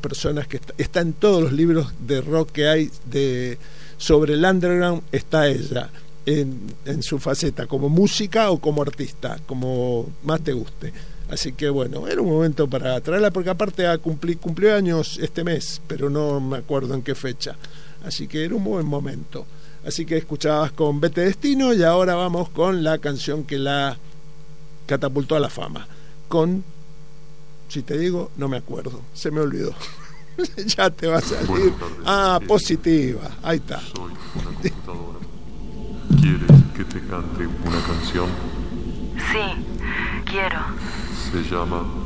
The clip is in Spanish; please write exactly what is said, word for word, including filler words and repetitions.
personas que está, está en todos los libros de rock que hay de sobre el underground, está ella en, en su faceta como música o como artista, como más te guste. Así que bueno, era un momento para traerla, porque aparte a cumplir, cumplió años este mes, pero no me acuerdo en qué fecha, así que era un buen momento. Así que escuchabas con Vete Destino, y ahora vamos con la canción que la catapultó a la fama, con, si te digo, no me acuerdo, se me olvidó. Ya te va a salir. Ah, Positiva, ahí está. Soy una computadora. ¿Quieres que te cante una canción? Sí, quiero. Se llama